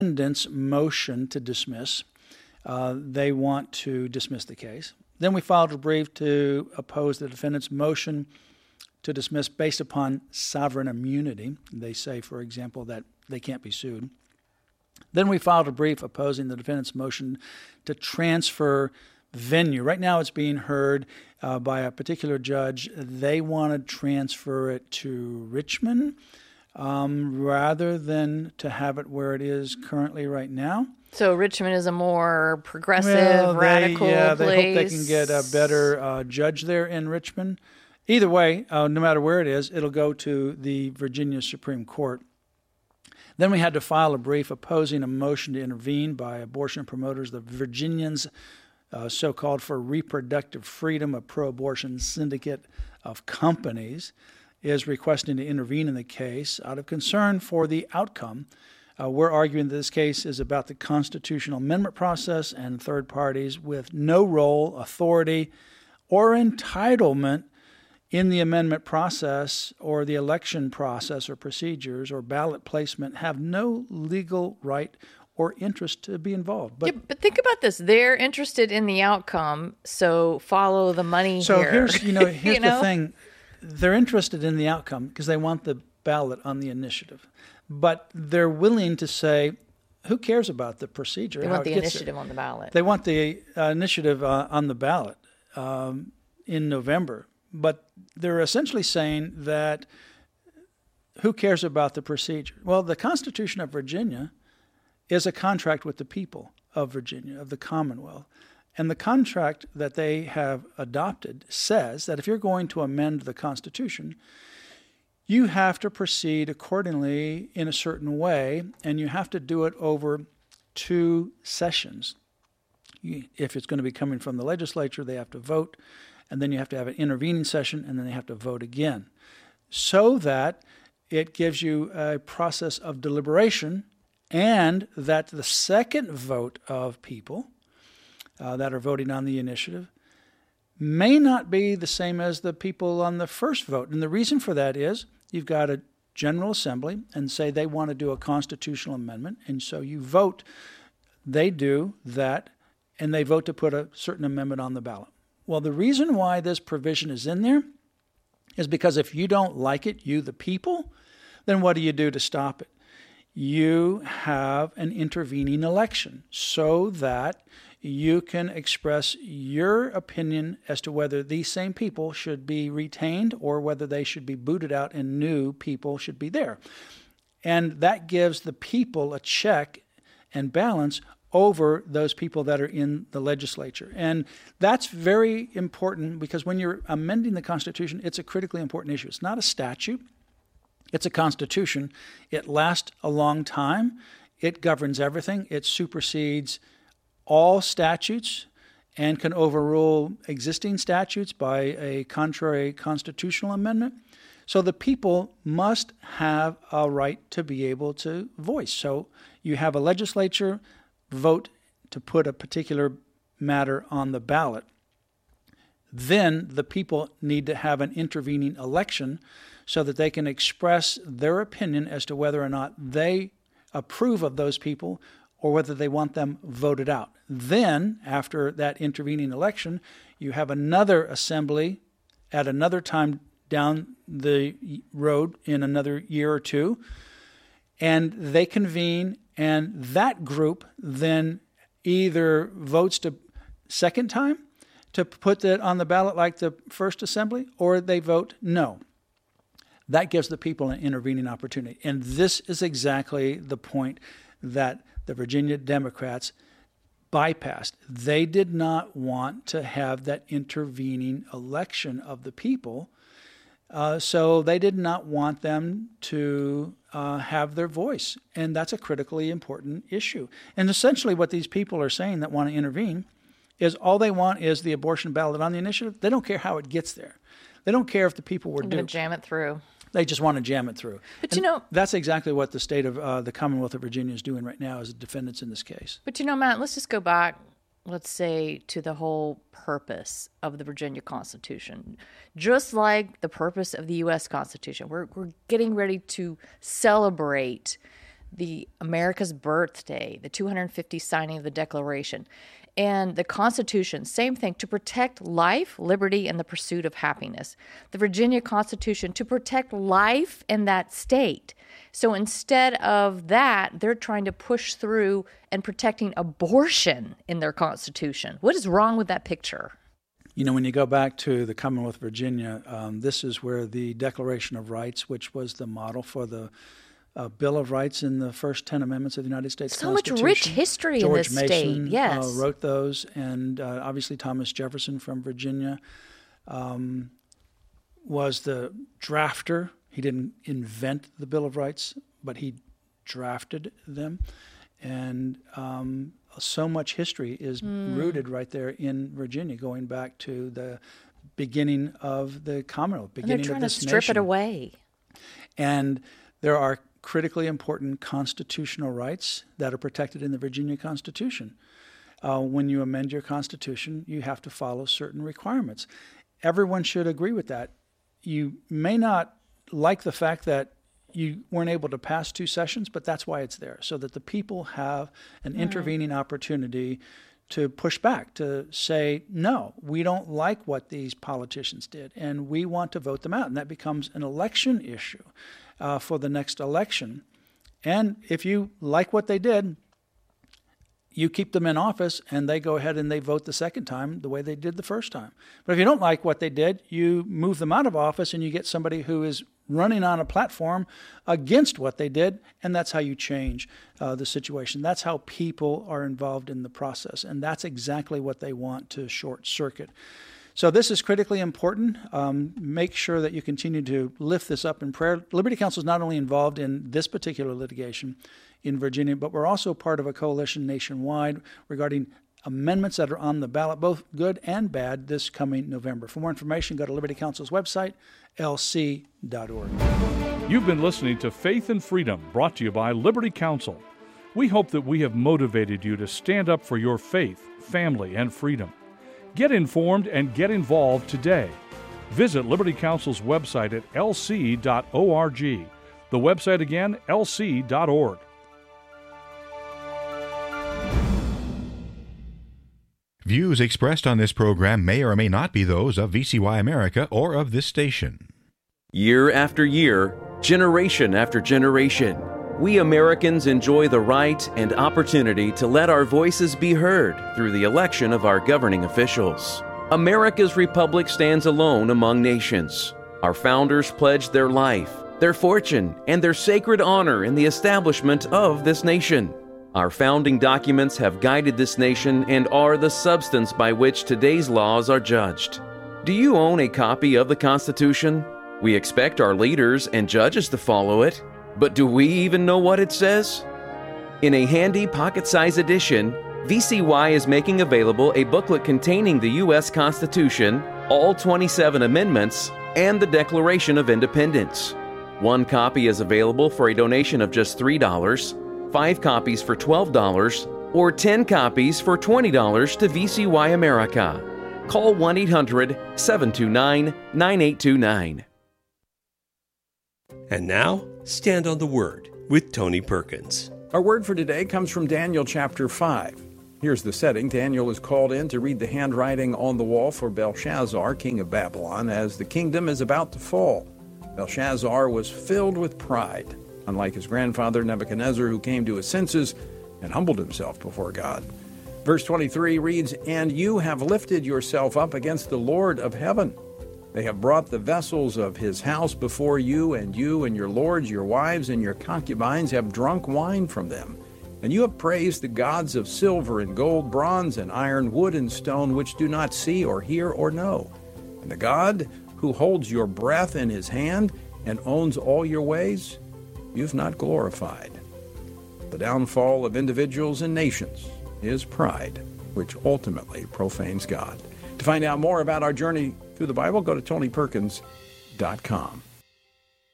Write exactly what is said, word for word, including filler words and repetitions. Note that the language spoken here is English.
defendant's motion to dismiss. Uh, they want to dismiss the case. Then we filed a brief to oppose the defendant's motion to dismiss based upon sovereign immunity. They say, for example, that they can't be sued. Then we filed a brief opposing the defendant's motion to transfer venue. Right now it's being heard uh, by a particular judge. They want to transfer it to Richmond um, rather than to have it where it is currently right now. So Richmond is a more progressive, well, they, radical yeah, place. they hope they can get a better uh, judge there in Richmond. Either way, uh, no matter where it is, it'll go to the Virginia Supreme Court. Then we had to file a brief opposing a motion to intervene by abortion promoters. The Virginians, uh, so-called for reproductive freedom, a pro-abortion syndicate of companies, is requesting to intervene in the case out of concern for the outcome. Uh, we're arguing that this case is about the constitutional amendment process and third parties with no role, authority, or entitlement in the amendment process or the election process or procedures or ballot placement have no legal right or interest to be involved. But, yeah, but think about this. They're interested in the outcome, so follow the money so here. So here's, you know, here's you the know? thing. They're interested in the outcome because they want the ballot on the initiative. But they're willing to say, who cares about the procedure? They how want it the gets initiative there. on the ballot. They want the uh, initiative uh, on the ballot um, in November. But they're essentially saying that who cares about the procedure? Well, the Constitution of Virginia is a contract with the people of Virginia, of the Commonwealth. And the contract that they have adopted says that if you're going to amend the Constitution, you have to proceed accordingly in a certain way, and you have to do it over two sessions. You, if it's going to be coming from the legislature, they have to vote, and then you have to have an intervening session, and then they have to vote again, so that it gives you a process of deliberation, and that the second vote of people uh, that are voting on the initiative may not be the same as the people on the first vote. And the reason for that is you've got a General Assembly and say they want to do a constitutional amendment, and so you vote. They do that, and they vote to put a certain amendment on the ballot. Well, the reason why this provision is in there is because if you don't like it, you the people, then what do you do to stop it? You have an intervening election so that you can express your opinion as to whether these same people should be retained or whether they should be booted out and new people should be there. And that gives the people a check and balance over those people that are in the legislature. And that's very important because when you're amending the Constitution, it's a critically important issue. It's not a statute. It's a Constitution. It lasts a long time. It governs everything. It supersedes all statutes and can overrule existing statutes by a contrary constitutional amendment. So the people must have a right to be able to voice. So you have a legislature vote to put a particular matter on the ballot. Then the people need to have an intervening election so that they can express their opinion as to whether or not they approve of those people or whether they want them voted out. Then, after that intervening election, you have another assembly at another time down the road in another year or two, and they convene, and that group then either votes to second time to put that on the ballot like the first assembly, or they vote no. That gives the people an intervening opportunity. And this is exactly the point that the Virginia Democrats bypassed. They did not want to have that intervening election of the people, uh, so they did not want them to uh, have their voice. And that's a critically important issue. And essentially what these people are saying that want to intervene is all they want is the abortion ballot on the initiative. They don't care how it gets there. They don't care if the people were I'm duped. going to jam it through. They just want to jam it through. But and you know, that's exactly what the state of uh, the Commonwealth of Virginia is doing right now as the defendants in this case. But you know, Matt, let's just go back, let's say, to the whole purpose of the Virginia Constitution. Just like the purpose of the U S Constitution. We're, we're getting ready to celebrate the America's birthday, the two hundred fiftieth signing of the Declaration, and the Constitution, same thing, to protect life, liberty, and the pursuit of happiness. The Virginia Constitution, to protect life in that state. So instead of that, they're trying to push through and protecting abortion in their Constitution. What is wrong with that picture? You know, when you go back to the Commonwealth of Virginia, um, this is where the Declaration of Rights, which was the model for the uh, Bill of Rights in the first ten amendments of the United States so Constitution. So much rich history George in this Mason, state. Yes, uh, wrote those, and uh, obviously Thomas Jefferson from Virginia um, was the drafter. He didn't invent the Bill of Rights, but he drafted them, and um, so much history is mm. rooted right there in Virginia, going back to the beginning of the Commonwealth, beginning and they're trying of this to strip nation. it away. And there are critically important constitutional rights that are protected in the Virginia Constitution. Uh, when you amend your Constitution, you have to follow certain requirements. Everyone should agree with that. You may not like the fact that you weren't able to pass two sessions, but that's why it's there, so that the people have an right. intervening opportunity to push back, to say, no, we don't like what these politicians did, and we want to vote them out. And that becomes an election issue uh, for the next election. And if you like what they did, you keep them in office, and they go ahead and they vote the second time the way they did the first time. But if you don't like what they did, you move them out of office, and you get somebody who is running on a platform against what they did, and that's how you change uh, the situation. That's how people are involved in the process, and that's exactly what they want to short circuit. So this is critically important. Um, make sure that you continue to lift this up in prayer. Liberty Counsel is not only involved in this particular litigation in Virginia, but we're also part of a coalition nationwide regarding amendments that are on the ballot, both good and bad, this coming November. For more information, go to Liberty Counsel's website, L C dot org. You've been listening to Faith and Freedom, brought to you by Liberty Counsel. We hope that we have motivated you to stand up for your faith, family, and freedom. Get informed and get involved today. Visit Liberty Counsel's website at L C dot org. The website again, L C dot org. Views expressed on this program may or may not be those of V C Y America or of this station. Year after year, generation after generation, we Americans enjoy the right and opportunity to let our voices be heard through the election of our governing officials. America's republic stands alone among nations. Our founders pledged their life, their fortune, and their sacred honor in the establishment of this nation. Our founding documents have guided this nation and are the substance by which today's laws are judged. Do you own a copy of the Constitution? We expect our leaders and judges to follow it, but do we even know what it says? In a handy pocket-sized edition, V C Y is making available a booklet containing the U S Constitution, all twenty-seven amendments, and the Declaration of Independence. One copy is available for a donation of just three dollars, five copies for twelve dollars, or ten copies for twenty dollars to V C Y America. Call one eight hundred, seven two nine, nine eight two nine. And now, Stand on the Word with Tony Perkins. Our word for today comes from Daniel chapter five. Here's the setting. Daniel is called in to read the handwriting on the wall for Belshazzar, king of Babylon, as the kingdom is about to fall. Belshazzar was filled with pride, unlike his grandfather Nebuchadnezzar, who came to his senses and humbled himself before God. Verse twenty-three reads, "And you have lifted yourself up against the Lord of heaven. They have brought the vessels of his house before you, and you and your lords, your wives, and your concubines have drunk wine from them. And you have praised the gods of silver and gold, bronze and iron, wood and stone, which do not see or hear or know. And the God who holds your breath in his hand and owns all your ways, you've not glorified." The downfall of individuals and nations is pride, which ultimately profanes God. To find out more about our journey through the Bible, go to Tony Perkins dot com.